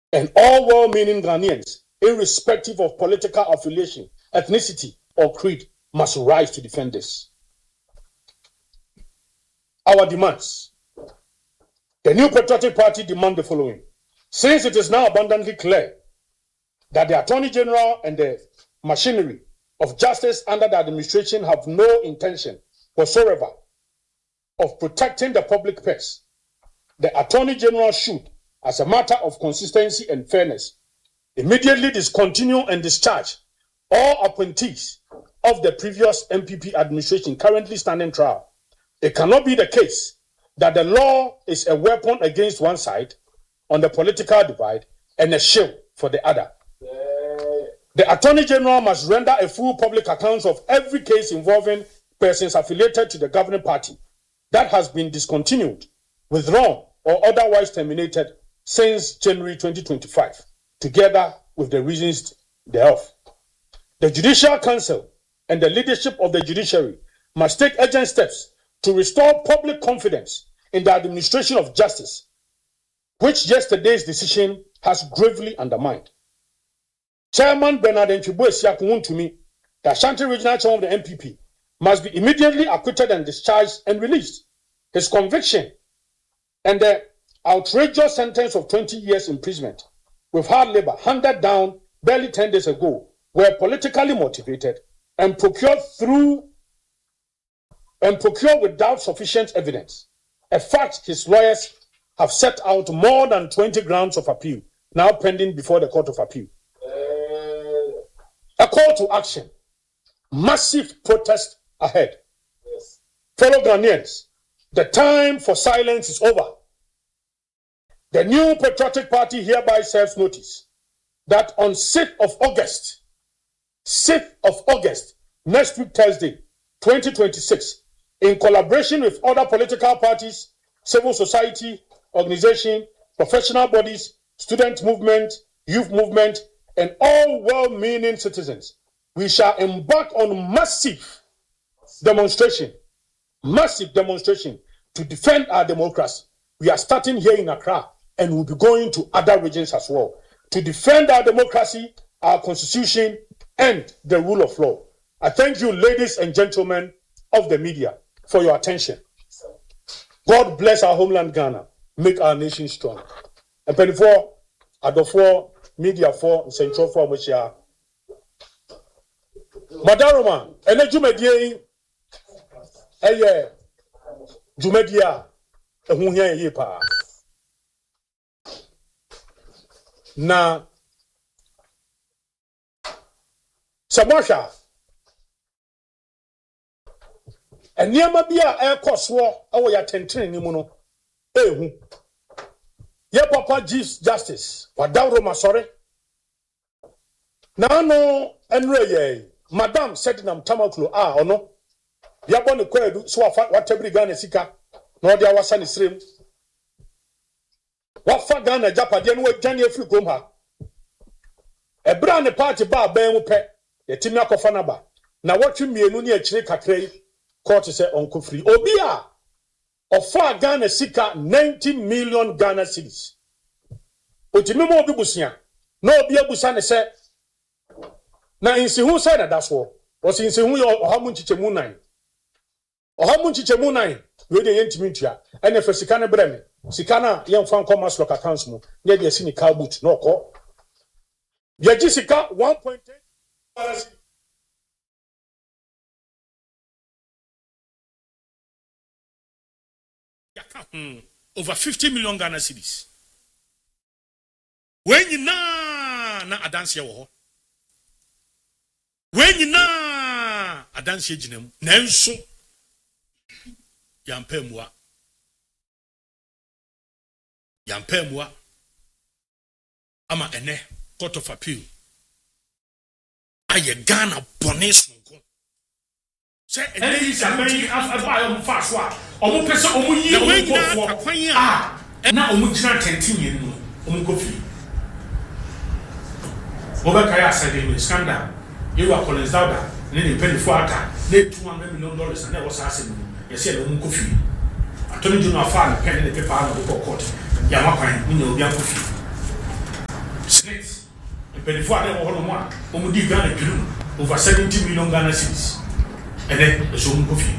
And all well-meaning Ghanaians, irrespective of political affiliation, ethnicity, or creed, must rise to defend this. Our demands. The New Patriotic Party demand the following. Since it is now abundantly clear that the Attorney General and the machinery of justice under the administration have no intention whatsoever of protecting the public purse, the Attorney General should, as a matter of consistency and fairness, immediately discontinue and discharge all appointees of the previous MPP administration currently standing trial. It cannot be the case that the law is a weapon against one side on the political divide and a shield for the other. The Attorney General must render a full public account of every case involving persons affiliated to the governing party that has been discontinued, withdrawn, or otherwise terminated since January 2025, together with the reasons thereof. The Judicial Council and the leadership of the judiciary must take urgent steps to restore public confidence in the administration of justice, which yesterday's decision has gravely undermined. Chairman Bernard Nchibu to me, the Ashanti Regional Chairman of the MPP, must be immediately acquitted and discharged and released. His conviction and the outrageous sentence of 20 years imprisonment with hard labor handed down barely 10 days ago were politically motivated and procured without sufficient evidence. A fact his lawyers have set out more than 20 grounds of appeal, now pending before the Court of Appeal. A call to action. Massive protest ahead. Yes. Fellow Ghanaians, the time for silence is over. The New Patriotic Party hereby serves notice that on 6th of August, next week Thursday, 2026, in collaboration with other political parties, civil society, organization, professional bodies, student movement, youth movement, and all well-meaning citizens, we shall embark on massive demonstration to defend our democracy. We are starting here in Accra and we'll be going to other regions as well to defend our democracy, our constitution, and the rule of law. I thank you, ladies and gentlemen of the media, for your attention. God bless our homeland Ghana, make our nation strong. And before, Adofo, media for Central for which are Madaroma, and a Jumedia, Jumedia, a Munya Yipa. Na Samasha, and near Mabia air cost war, our attention in Muno. Ye papa justice, Madaroma, sorry. Now no, and Madame said in Tamaklu, or no. Yabon the query, so what every gun is sika, no, there was any stream. What for Ghana, Japan, what Johnny if you come her? A brand party bar, Ben pet, the Timako Fanaba. Now what you mean, Nunia Chirika court is Uncle Free. Obia of far Ghana Sika 90 million Ghana cedis. Utimo Bubusia, no Bia Busane said. Now in who said that that's what was in Sihu or Hamunchichemunai. Or Hamunchichemunai, we the intimatia, and if a Sikana Bremen. Sikana young fan commerce local council, near the Sini car boot, no call. Yajisika 1.8 over 50 million Ghana cedis. When you na a dance your when you na a dance jinem, Nenso Yampemwa. Yampemwa ama ene Court of Appeal aye Ghana bonus nko say ene is amazing afa fast wa omo pese omo yi na omo gina 10 yen no omo go fi oba kaya asade scandal you are Collins Dauda ne penny for aka ne $200 million and that was asking you say omo go fi Attorney General fan pen the paper no go court. Yamakwan, you know, before they were one, Omudi Ghana Drew, over 70 million Ghana cedis. And then the Zoom coffee.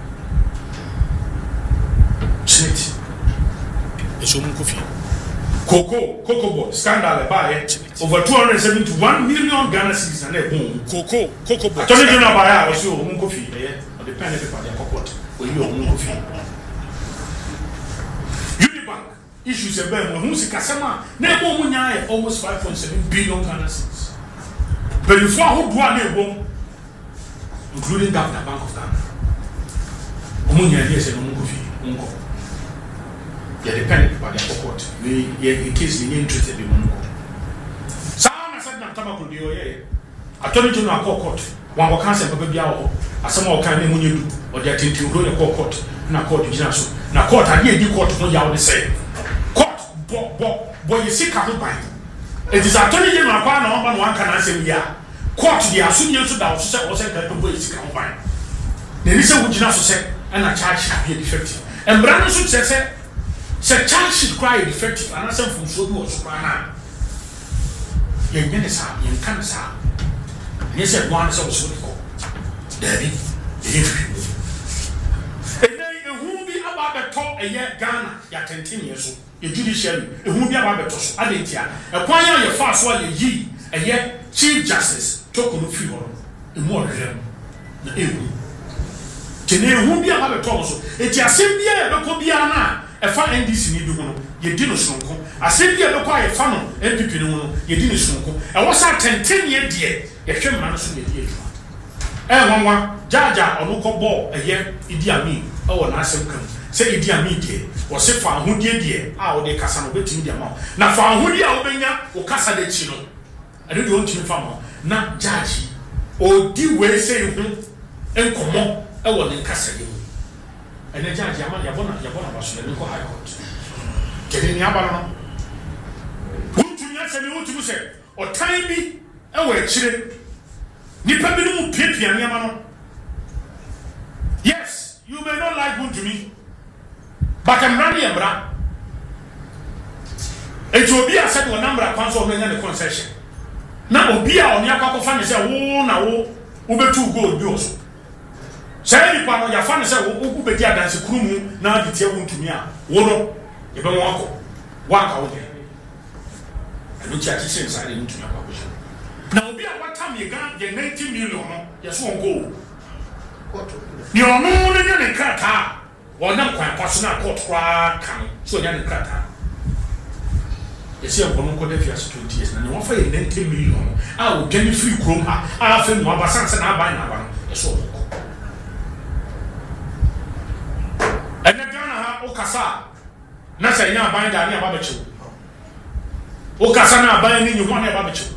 Snit. The Zoom coffee. Cocoa board, scandal by over 271 million Ghana cedis and then boom. Cocoa board. I told you not buy our own coffee, or the penny paper, the cocoa, or your own coffee. Issues a bear who's a Casama, never almost 5.7 billion Ghana cedis. But before who do I live, including Governor Bank of Ghana. Omunya is a Mungofi, Mungo. They depend by their court. In case you're interested in Mungo. Sana said Natama Kudio, Attorney General Court, one will cancel Babiao, as some more kind of Munyu, or their team to go to court, and a court in Jinasu. Now, court, I did court for Yaw the same. Boy, you see, can't buy it. It is Attorney General Pan, one can answer me. Court, the Asunian to the set was a boy, you can't buy it. There is a Wujina said, and a charge should be defective. And Brandon should say, charge should cry defective, and answer from so much. Young Yenisa, young Kanasa. Yes, at one is also called Daddy. Who be about the top a year Ghana, ya 10 years old. A judiciary, a who be about the toss, Adentia, a choir your fast while ye, a year Chief Justice, Tokulu Fior, a more than the Tene who be about the toss. It's a simple local Biana, a fine NDC Niduno, ye dino snoko, a simple local funnel, MPP, ye dino snoko, and what's our 10 year dear, a shame manus in the year. And one Jaja or local ball a year, Idi Amin, or Nassim come. Say Idi Amin dear, or say for who dear, how they Casano betting their mouth. Now for who dear Obenya or Casa de Chino. I don't want to inform not Jaji or do we say and come on, I want in Casa. And then Judge Yabona was in the High Court. Getting Yabana. Who to answer me what to say, or time me away, children. Nipabinumu pipi and Yamano. Yes, you may not like good to me, but I'm running a bra. It will be a set of number of pounds of the concession. Now, be on Yako fan is a woe now, Uber 2 gold bills. Say, you your fan is a Uber dance a crew now the tail to me. Wono, you don't walk out there. I don't chat inside into your publisher. Now, be at what time you got the 90 million, just won't go. You are no one in Kata, or not quite personal court can, so you're in Kata. You see, I'm going to go there for 20 years, and you offer 90 million. I will get you free chrome. I feel more about something I buy now. It's all. And the Ghana Okasa, Nasa, you are buying Dania Babachu. Okasana buying in you one Babachu.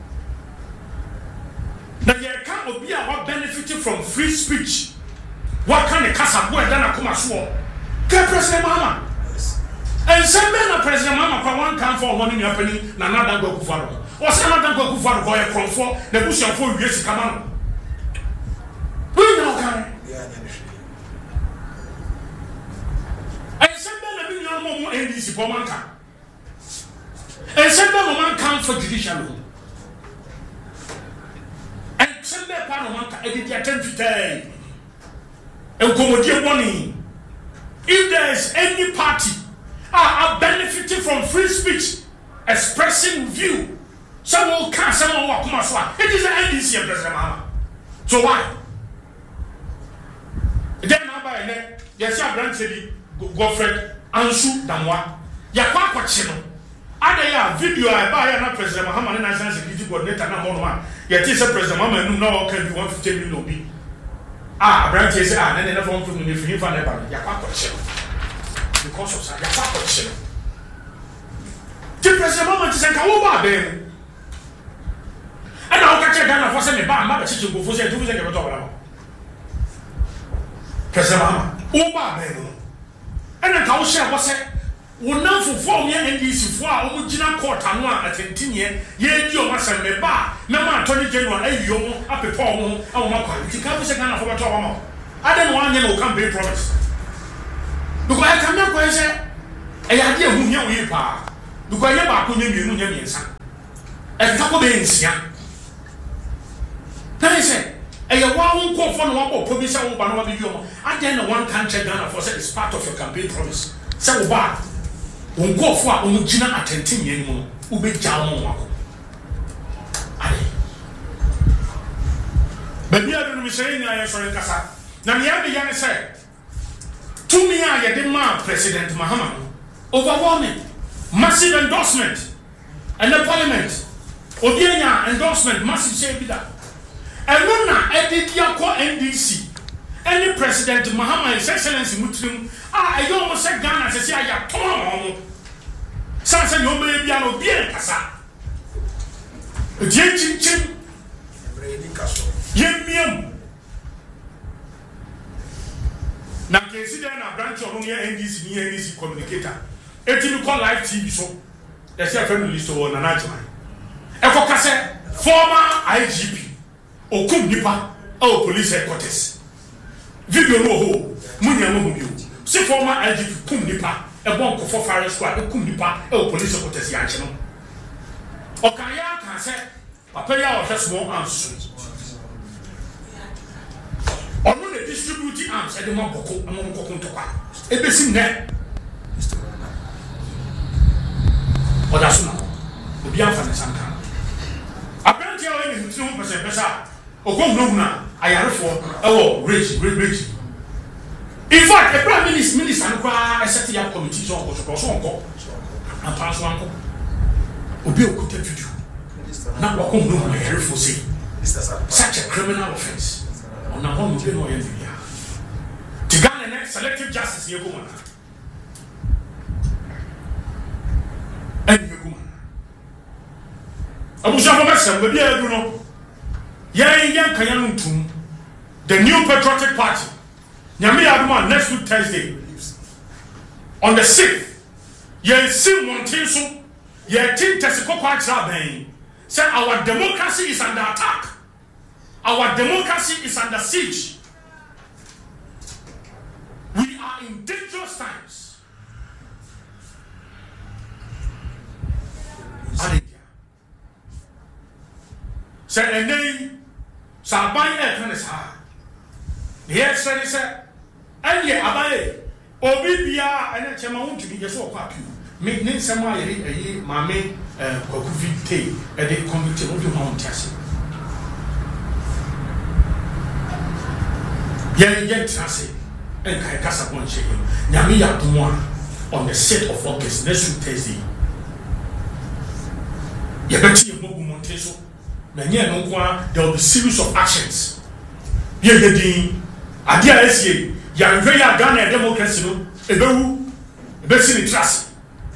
Now, you can't be about benefiting from free speech. What kind of casa boy than a Kumaswo? Get President Mama. And some men are President Mama for one time for money happening, another go Kufaro. Or some other go Kufaro boy from 4, the bush of 4 years to come on. We know, Karen. And some men are being more NDC for mankind. And some men come for judicial rule. Sunday Parliament, I did attempt to and commodity warning. If there is any party are benefiting from free speech, expressing view, someone can, someone will come as well. It is the NDC, President Mama. So why? Then number and then, yes, your grandson, Godfred, Ansu, Damwa, Yakwa Chino. Ada video I buy na President Muhammad na National Security Coordinator na Monoma. Yet is a President Muhammad no can be 150 million bi. Branch say na never want to me free for never. Yakwa question. Because of that, Yakwa question. The President Muhammad say ka wo ba be. And now catch Ghana for say me ba ma be chichi go for say do say ke talk about. President Muhammad, wo ba be no. And then ka wo share what say one now for 4 years NDC for our original court and one at 10 years, ye do must have a bar. No man, Attorney General, a young up a poem, our Maka. You can't say Ghana for a talk. I don't want you to come pay promise. Because I cannot go and say, I idea who you are. Because you are going to be son. Taco Bensia. Then I said, a one call for no promise of one video. I then one country Ghana for it's part of your campaign promise. So bad. Won't go for Umujina attending anymore. Ube Jamon Wako. But the other was saying, I am sorry, Casa. Now, the other young said, to me, I demand President Mahama overwhelming, massive endorsement, and the parliament, Odiana endorsement, massive say that. And when I did Yako NDC, any President Mahama, His Excellency Muslim, I almost said Ghana, I say, I have torn. Sansa, you may be an obedient Casa. Chin. Yem. Now, consider a branch of NDC near NDC communicator. You call live TV show. There's a friendly list of Nanajman. Ekokase, former IGP, Okum Nipa, our police headquarters. Video no ho, Munyamu. See former IGP Kum Nipa, a bonk for fire squad, Okum Nipa, our police headquarters Yanchino. Okaya can say, Papaya or just more answers. On the distributing arms at the Maboko among Kokuntoka. A basin there. Or that's not. The Biafan Santa. Apparently, I am 2% better. Or go no, I am for rich. In fact, a prime minister and set up committees on Kosovo and pass one. Obio could take video. Not what home no, I hear for say. Such a criminal offense. On a home, you know, to Ghana next selective justice, you woman. And you woman. I was a person, but yeah, you know, young Kayanum, the new patriotic party. Yami Aduma next week Thursday. On the 6th, ye see Monteso, ye think Tessico Quack say our democracy is under attack. Our democracy is under siege. We are in dangerous times. Say a name, Sabai Ekans ha. Yes, sir, and ye abaye. Obibia and a chamount to be just so happy. Make name some way, mammy, Kokuvi tea, and they convicted of your home testing. Yen Trassi and Kaikasa Ponche, Yamiya Dumwa on the 6th of August, next week Thursday. Yabeti Mobu Monteso, Nanya Nokwa, there will be series of actions. Yedin, Adia SE, Yanveya Ghana democracy, Ebewu, Bessie Trassi.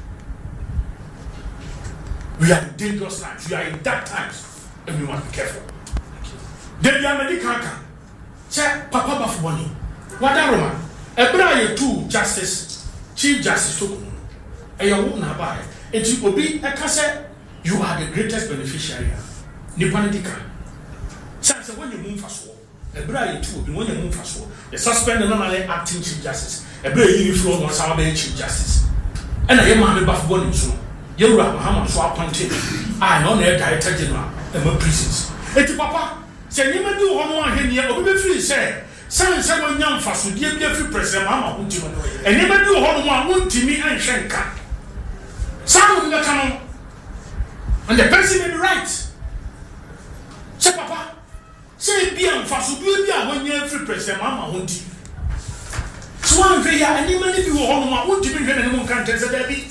We are in dangerous times, we are in dark times, and we must be careful. Then Yamadikaka. Say, Papa Bafwani, what are Roma? A brave two justice, Chief Justice Toku, a young woman about it. It will be a cassette. You are the greatest beneficiary. Nipanica. Say, when you move for so, a brave two, when you move for so, the suspended normally acting Chief Justice, a brave uniform was our Chief Justice. And I am a Bafwani soon. You are Muhammad so appointed. I know their Director General, and my prisons. It's Papa. Say, you may do one here, or be free, say, someone young for so dear free president, Mamma, and you may do one wound to me and Shanka. Some of the canon, and the person may be right. Say, Papa, say, be on for so be a 1 year free president, Mamma, won't you? So I'm very, and you may do one wound to me, and one can't tell the baby.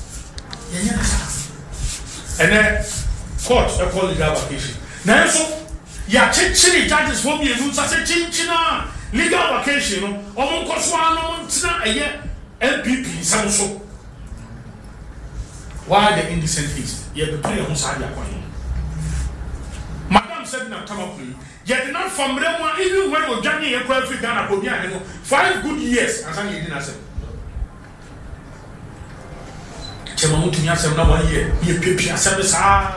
And then, court, a call the vacation. Now, so. Ya chichiri judges for me and say chinchina legal vacation or Monkoswano tina LPP Samso. Why the indecent is? You have to play on Sadia Queen. Madame said not come up with you. Yet not from Rema, even when we're Johnny and Quaffy Ghana Kobian 5 good years as I didn't say. Chemamuti Yasam now 1 year, you pipi a service.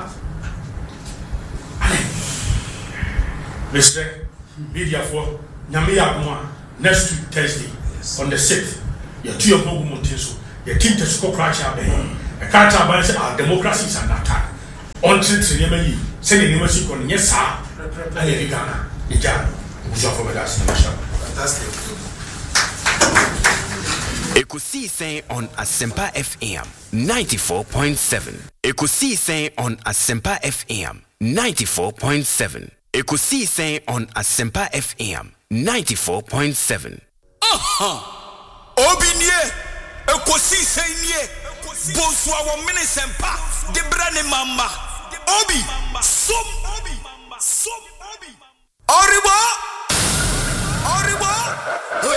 Mr. Media for Yamiya next week Thursday on the 6th. Your 2 of Mogu Monteso, your team to score crash our bay. A carter by our democracy is under attack. On concentrate yemeli say the name si kon yes sa na ye Ghana e ja so for that fantastic. Ekusi saying on Asempa FM 94.7. Ekusi saying on Asempa FM 94.7. Ekusi saying on Asempa FM 94.7. Obinye Ekusi saying Bonsoir wa Minisempa de Brane Mama Obi Som Oriba